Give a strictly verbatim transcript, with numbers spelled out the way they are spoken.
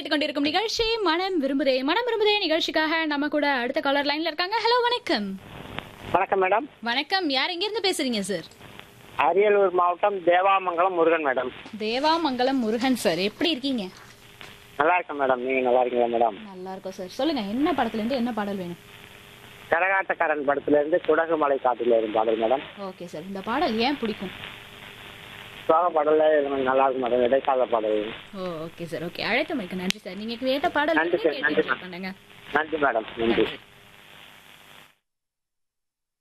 கேட்டுக்கொண்டிருக்கும் நிகழ்ச்சி மனம் விரும்புதே மனம் விரும்புதே நிகழ்ச்சிக்காக நம்ம கூட அடுத்த காலர் லைன்ல இருக்காங்க. ஹலோ, வணக்கம். வணக்கம் மேடம். வணக்கம். யார் எங்க இருந்து பேசுறீங்க சார்? அரியலூர் மாவட்டம் தேவாமங்கலம் முருகன் மேடம். தேவாமங்கலம் முருகன் சார், எப்படி இருக்கீங்க? நல்லா இருக்கேன் மேடம். நீங்க நல்லா இருக்கீங்களா மேடம்? நல்லா இருக்கோம் சார். சொல்லுங்க, என்ன படத்துல இருந்து என்ன பாடல் வேணும்? கரகாட்டக்காரன் படத்துல இருந்து குடகு மலை காட்டுல இருந்து பாடல் மேடம். Okay sir. இந்த பாடல் ஏன் பிடிக்கும்? சோக பாடல நல்லா இருக்கும் மேடம். இடைக்கால பாடல். ஓ, ஓகே சார். ஓகே, அழைத்தமைக்கு நன்றி சார். நீங்க கேட்ட பாடல் நன்றி சார். நன்றி பண்ணுங்க. நன்றி மேடம். நன்றி.